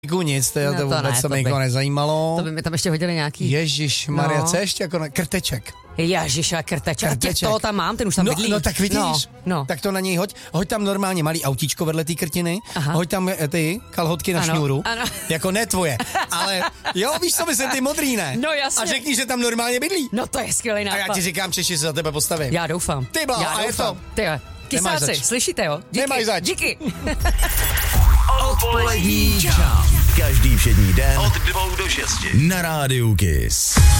Nic, to vůbec to nikoho nezajímalo. To by mi tam ještě hodili nějaký. Ježišmarja, co ještě jako krteček. Ježiša, krteček. Toho tam mám, ten už tam bydlí. No tak vidíš, tak to na něj hoď tam normálně malý autíčko vedle té krtiny, hoď tam ty kalhotky na šňůru, jako ne tvoje, ale jo, víš co, myslím, ty modrý, ne? No jasně. A řekni, že tam normálně bydlí. No to je skvělý nápad. A já ti říkám, Češi se za tebe postavím. Já doufám. Ty bláho, a je to. Kysáci, slyšíte jo? Díky. Nemáš zač. Díky. Odpolední čas. Každý všední den od 2 do 6 na Rádiu Kiss.